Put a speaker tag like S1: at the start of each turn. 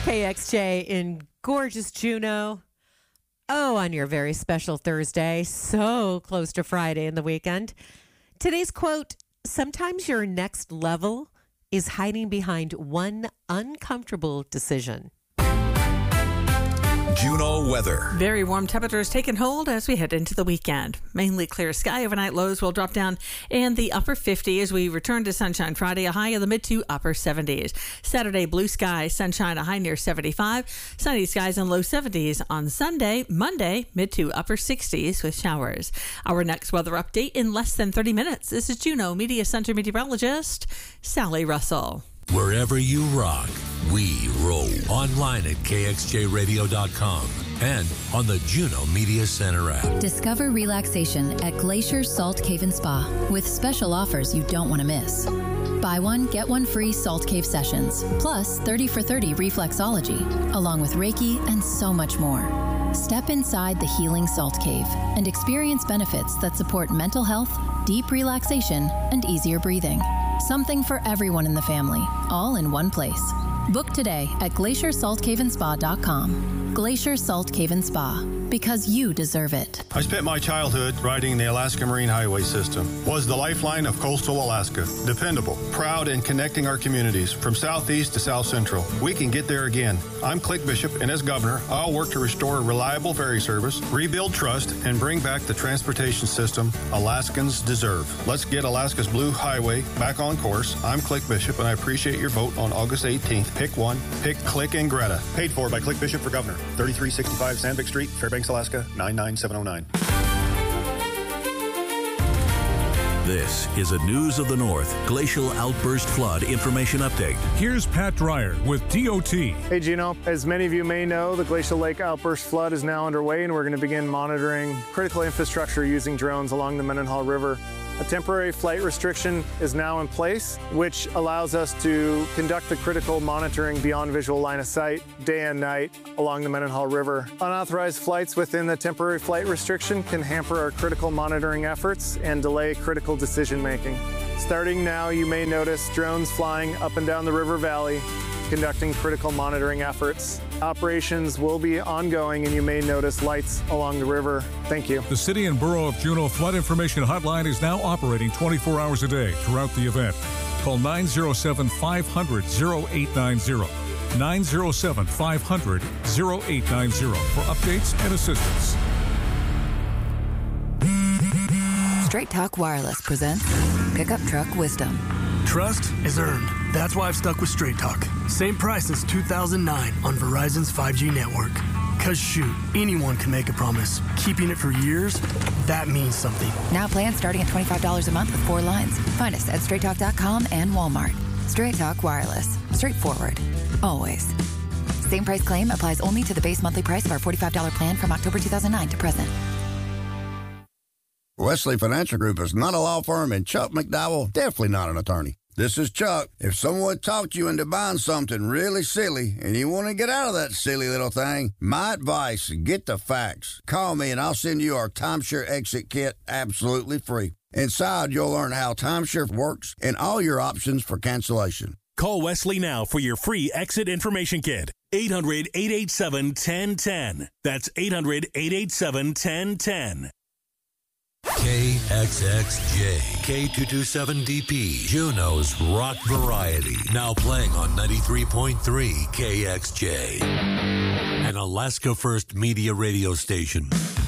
S1: KXJ in gorgeous Juneau. Oh, on your very special Thursday, so close to Friday and the weekend. Today's quote, sometimes your next level is hiding behind one uncomfortable decision.
S2: Juneau weather.
S3: Very warm temperatures taking hold as we head into the weekend. Mainly clear sky. Overnight lows will drop down in the upper 50s as we return to sunshine Friday, a high in the mid to upper 70s. Saturday, blue sky, sunshine, a high near 75. Sunny skies and low 70s on Sunday. Monday, mid to upper 60s with showers. Our next weather update in less than 30 minutes. This is Juneau Media Center meteorologist Sally Russell.
S2: Wherever you rock, we roll. Online at kxjradio.com and on the Juneau Media Center app.
S4: Discover relaxation at Glacier Salt Cave and Spa with special offers you don't want to miss. Buy one, get one free Salt Cave sessions, plus 30 for 30 reflexology, along with Reiki and so much more. Step inside the healing Salt Cave and experience benefits that support mental health, deep relaxation, and easier breathing. Something for everyone in the family, all in one place. Book today at glaciersaltcaveandspa.com. Glacier Salt Cave and Spa, because you deserve it.
S5: I spent my childhood riding the Alaska Marine Highway System. Was the lifeline of coastal Alaska. Dependable, proud, and connecting our communities from southeast to south central. We can get there again. I'm Click Bishop, and as governor, I'll work to restore a reliable ferry service, rebuild trust, and bring back the transportation system Alaskans deserve. Let's get Alaska's Blue Highway back on course. I'm Click Bishop, and I appreciate your vote on August 18th. Pick one. Pick Click and Greta. Paid for by Click Bishop for governor. 3365 Sandvik Street, Fairbanks, Alaska, 99709.
S2: This is a News of the North Glacial Outburst Flood Information Update.
S6: Here's Pat Dreyer with DOT.
S7: Hey, Gino. As many of you may know, the Glacial Lake Outburst Flood is now underway, and we're going to begin monitoring critical infrastructure using drones along the Mendenhall River. A temporary flight restriction is now in place, which allows us to conduct the critical monitoring beyond visual line of sight, day and night, along the Mendenhall River. Unauthorized flights within the temporary flight restriction can hamper our critical monitoring efforts and delay critical decision making. Starting now, you may notice drones flying up and down the river valley, conducting critical monitoring efforts. Operations will be ongoing, and you may notice lights along the river. Thank you.
S6: The City and Borough of Juneau Flood Information Hotline is now operating 24 hours a day throughout the event. Call 907-500-0890. 907-500-0890 for updates and assistance.
S8: Straight Talk Wireless presents Pickup Truck Wisdom.
S9: Trust is earned. That's why I've stuck with Straight Talk. Same price since 2009 on Verizon's 5G network. Cause shoot, anyone can make a promise. Keeping it for years, that means something.
S8: Now plans starting at $25 a month with 4 lines. Find us at straighttalk.com and Walmart. Straight Talk Wireless. Straightforward. Always. Same price claim applies only to the base monthly price of our $45 plan from October 2009 to present.
S10: Wesley Financial Group is not a law firm, and Chuck McDowell definitely not an attorney. This is Chuck. If someone talked you into buying something really silly and you want to get out of that silly little thing, my advice, get the facts. Call me and I'll send you our timeshare exit kit absolutely free. Inside, you'll learn how timeshare works and all your options for cancellation.
S11: Call Wesley now for your free exit information kit. 800-887-1010. That's 800-887-1010.
S2: KXXJ, K227DP, Juneau's rock variety. Now playing on 93.3 KXJ, an Alaska First Media radio station.